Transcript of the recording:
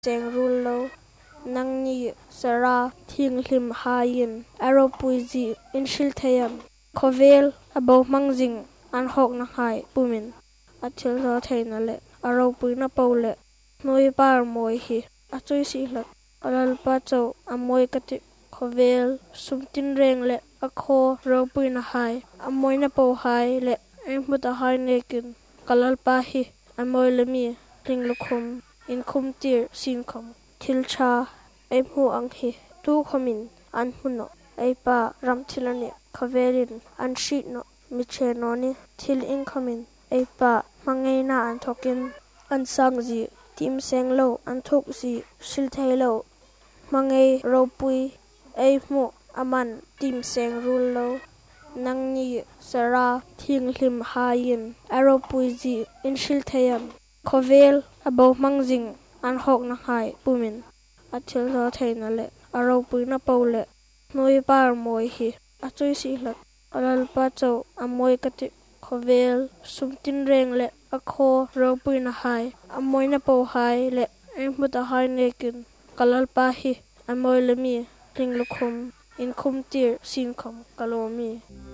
เจงรูลโลนังนี้สระทิ้งลิมหายินอารปุยจีอินชิลเทียมโคเวลอบอมังจิงอันหอกนักหายปุมินอัจฉริยะเทนเลอารปุยนับเปเลนวยปาร์มวยฮีอัจฉริยะอลลปัจจุอมวยกติโคเวลสุมตินเรงเลอโครปุยนักหายอมวยนับเปหายเลเอ็มพุทธหายเนกินกลลปาฮีอมวยเลมีลิงลุคุมอินคุมตีร์สินคมทิลชาไอหูอังฮีตูขมินอันหุนไอปารำทิลเนคเวลินอันชีโนมิเชโนนีทิลอินขมินไอปามังไงนาอันทกินอันสังจีทีมเซงโลอันทุกจีชิลเทโลมังไงโรปุยไอหูอามันทีมเซงรูลโลนังนี้สระทิ้งลิมหายินอารปุยจีอินชิลเทียมโคเวลอบอมังจิงอันหอกนักหายปุมินอัจฉริยะเทนเลอารปุยนับเปเลนวยปาร์มวยฮีอัจฉริยะอลลปัจจุอมวยกติโคเวลสุมตินเรงเลอโครปุยนักหายอมวยนับเปหายเลเอ็มพุทธหายเนกินกลลปาฮีอมวยเลมีลิงลุคุมอินคุมตีร์สินคมกลโลมี